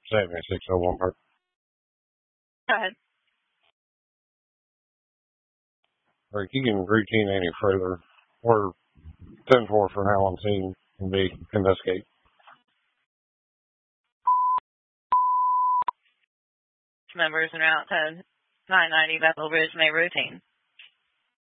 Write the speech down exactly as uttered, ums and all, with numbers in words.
seventy-six oh one Park. Go ahead. Or you can routine any further. Or ten four for Howland Scene and B, investigate. Members en route to nine ninety Bethel Ridge may routine.